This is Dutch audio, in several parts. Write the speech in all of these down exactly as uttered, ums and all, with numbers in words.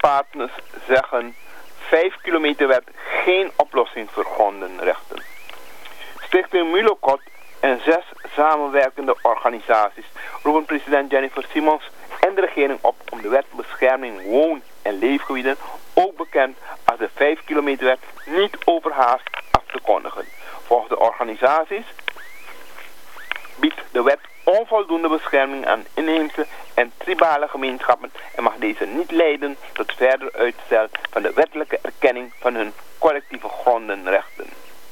partners zeggen vijf kilometer wet geen oplossing voor grondenrechten. Stichting Mulocot en zes samenwerkende organisaties roepen president Jennifer Simons en de regering op om de wet bescherming woon- en leefgebieden, ook bekend als de vijf kilometer wet, niet overhaast af te kondigen. Volgens de organisaties biedt de wet onvoldoende bescherming aan inheemse en tribale gemeenschappen en mag deze niet leiden tot verder uitstel van de wettelijke erkenning van hun collectieve grondenrechten.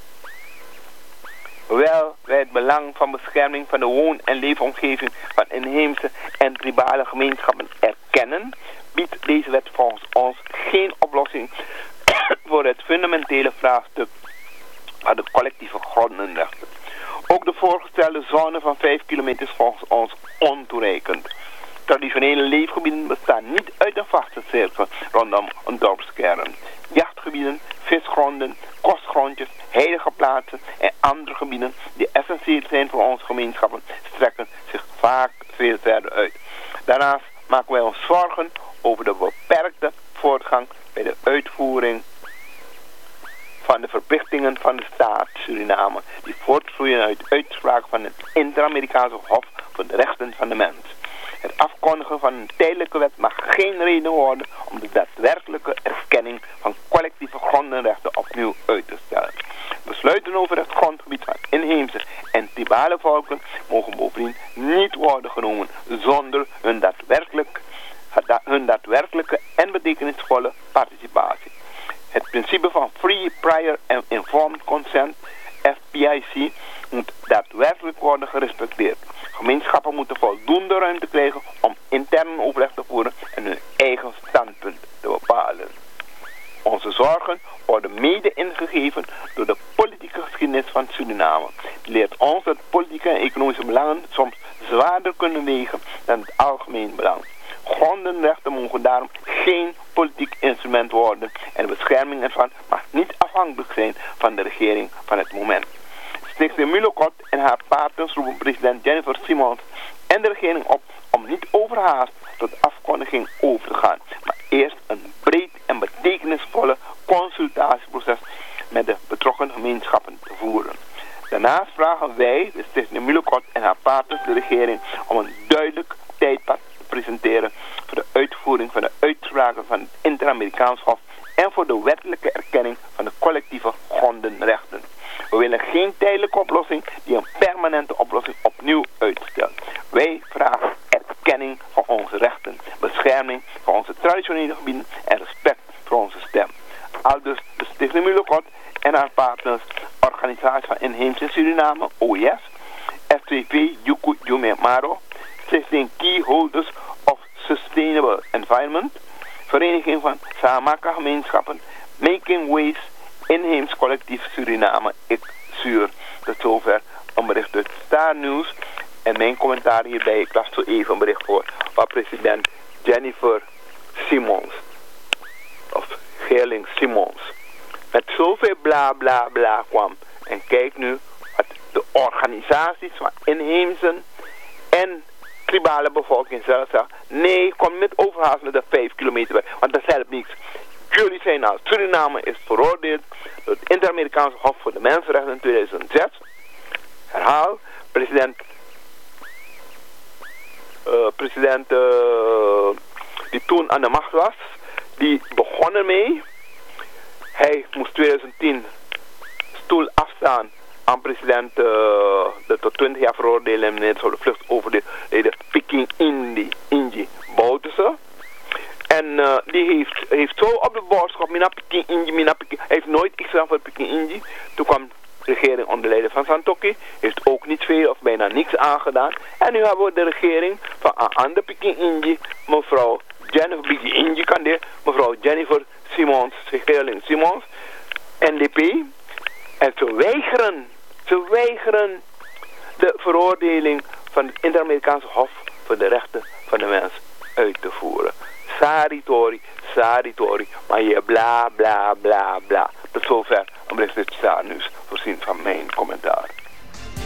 Hoewel wij het belang van bescherming van de woon- en leefomgeving van inheemse en tribale gemeenschappen erkennen, biedt deze wet volgens ons geen oplossing voor het fundamentele vraagstuk van de collectieve grondenrechten. Ook de voorgestelde zone van vijf kilometer is volgens ons ontoereikend. Traditionele leefgebieden bestaan niet uit een vaste cirkel rondom een dorpskern. Jachtgebieden, visgronden, kostgrondjes, heilige plaatsen en andere gebieden die essentieel zijn voor onze gemeenschappen strekken zich vaak veel verder uit. Daarnaast maken wij ons zorgen over de beperkte voortgang bij de uitvoering van de verplichtingen van de staat Suriname, die voortvloeien uit uitspraken van het Inter-Amerikaanse Hof voor de Rechten van de Mens. Het afkondigen van een tijdelijke wet mag geen reden worden om de daadwerkelijke erkenning van collectieve grondenrechten opnieuw uit te stellen. Besluiten over het grondgebied van inheemse en tribale volken mogen bovendien niet worden genomen zonder hun, daadwerkelijk, hun daadwerkelijke en betekenisvolle participatie. Het principe van Free, Prior and Informed Consent, F P I C, moet daadwerkelijk worden gerespecteerd. Gemeenschappen moeten voldoende ruimte krijgen om intern overleg te voeren en hun eigen standpunt te bepalen. Onze zorgen worden mede ingegeven door de politieke geschiedenis van Suriname. Die leert ons dat politieke en economische belangen soms zwaarder kunnen wegen dan het algemeen belang. Grondenrechten mogen daarom geen politiek instrument worden en de bescherming ervan mag niet afhankelijk zijn van de regering van het moment. Stichting Mulocot en haar partners roepen president Jennifer Simons en de regering op om niet overhaast tot afkondiging over te gaan, maar eerst een breed en betekenisvolle consultatieproces met de betrokken gemeenschappen te voeren. Daarnaast vragen wij, de Stichting Mulocot en haar partners, de regering om een duidelijk tijdpad te presenteren voor de uitvoering van de uitspraken van het Inter-Amerikaans Hof en voor de wettelijke erkenning van de collectieve grondenrechten. We willen geen tijdelijke oplossing die een permanente oplossing opnieuw uitstelt. Wij vragen erkenning van onze rechten, bescherming van onze traditionele gebieden en respect voor onze stem. Aldus de Stichting Mulocot en haar partners, Organisatie van Inheemse Suriname, O I S, S twee V Yuku Jume Maro, Stichting Key Holders of Sustainable Environment, Vereniging van Samaka Gemeenschappen, Making Ways, Inheems Collectief Suriname, ik zuur. Tot zover een bericht uit Star News. En mijn commentaar hierbij, ik las zo even een bericht voor van president Jennifer Simons. Of Geerling Simons. Met zoveel bla bla bla kwam. En kijk nu wat de organisaties van inheemse en tribale bevolking zelf zegt. Nee, kom niet overhaast met de vijf kilometer weg, want dat helpt niks. Jullie zijn al, Suriname is veroordeeld door het Inter-Amerikaanse Hof voor de Mensenrechten in tweeduizend zes. Herhaal, president, uh, president uh, die toen aan de macht was, die begon ermee. Hij moest tweeduizend tien stoel afstaan aan president, uh, de tot twintig jaar veroordeelde meneer voor de vlucht overleden Peking Indi, Inji Bouterse. En uh, die heeft, heeft zo op de boodschap, mina Peking Inji, mina Peking, hij heeft nooit iets gedaan voor Peking Inji. Toen kwam de regering onder leiding van Santokki, heeft ook niet veel of bijna niks aangedaan. En nu hebben we de regering van een andere Peking Inji, mevrouw Jennifer Peking Inji kan dit, mevrouw Jennifer Simons, Geerling Simons, N D P. En ze weigeren, ze weigeren de veroordeling van het Inter-Amerikaanse Hof voor de Rechten van de Mens uit te voeren. Saritori, Saritori, maar je bla bla bla bla. Tot zover een bericht uit Star News, voorzien van mijn commentaar.